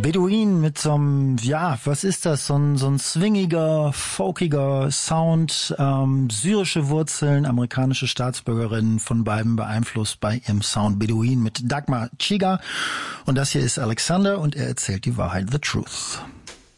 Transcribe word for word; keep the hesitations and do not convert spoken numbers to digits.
Beduin mit so einem, ja, was ist das? So ein, so ein swingiger, folkiger Sound, ähm, syrische Wurzeln, amerikanische Staatsbürgerin, von beiden beeinflusst bei ihrem Sound. Beduin mit Dagmar Chiga. Und das hier ist Alexander und er erzählt die Wahrheit, the truth.